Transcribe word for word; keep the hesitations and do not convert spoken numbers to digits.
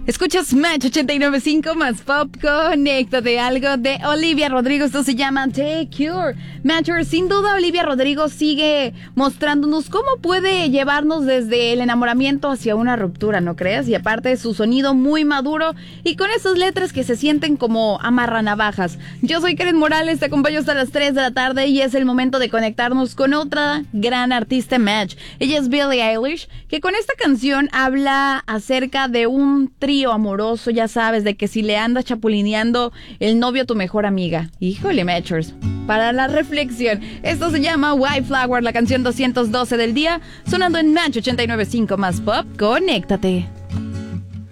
Escuchas Match ochenta y nueve punto cinco más Pop. Conéctate, algo de Olivia Rodrigo. Esto se llama The Cure. Matcher, sin duda Olivia Rodrigo sigue mostrándonos cómo puede llevarnos desde el enamoramiento hacia una ruptura, ¿no crees? Y aparte su sonido muy maduro y con esas letras que se sienten como amarranavajas. Yo soy Karen Morales, te acompaño hasta las tres de la tarde y es el momento de conectarnos con otra gran artista Match. Ella es Billie Eilish, que con esta canción habla acerca de un trío amoroso, ya sabes, de que si le andas chapulineando el novio a tu mejor amiga. Híjole, Matchers, para la reflexión. Esto se llama White Flower, la canción doscientos doce del día, sonando en Match ochenta y nueve punto cinco más Pop. Conéctate.